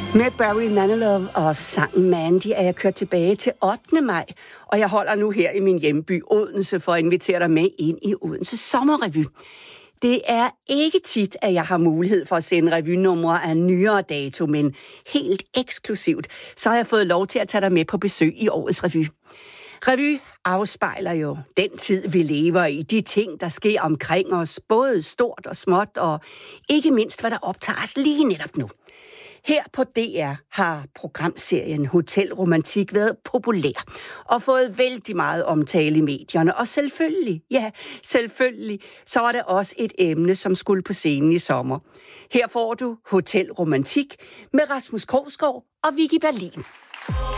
Med Barry Manilow og sangen Mandy er jeg kørt tilbage til 8. maj, og jeg holder nu her i min hjemby Odense for at invitere dig med ind i Odense Sommerrevy. Det er ikke tit, at jeg har mulighed for at sende revynumre af nyere dato, men helt eksklusivt, så har jeg fået lov til at tage dig med på besøg i årets revy. Revy afspejler jo den tid, vi lever i, de ting, der sker omkring os, både stort og småt, og ikke mindst, hvad der optager os lige netop nu. Her på DR har programserien Hotel Romantik været populær og fået vældig meget omtale i medierne. Og selvfølgelig, så var det også et emne, som skulle på scenen i sommer. Her får du Hotel Romantik med Rasmus Krogsgaard og Vicky Berlin.